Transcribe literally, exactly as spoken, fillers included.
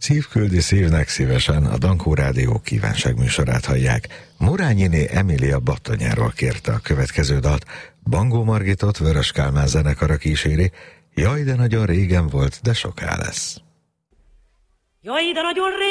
Szív küldi szívnek szívesen, a Dankó Rádió kívánságműsorát hallják. Murányiné Emília Battonyáról kérte a következő dalt. Bangó Margitot Vörös Kálmán zenekara kíséri. Jaj, de nagyon régen volt, de soká lesz. Jaj, de nagyon régen